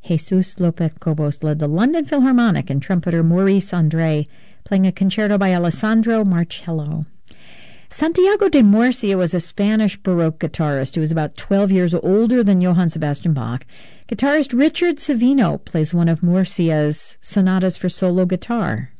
Jesus Lopez Cobos led the London Philharmonic and trumpeter Maurice Andre playing a concerto by Alessandro Marcello. Santiago de Murcia was a Spanish Baroque guitarist who was about 12 years older than Johann Sebastian Bach. Guitarist Richard Savino plays one of Murcia's sonatas for solo guitar.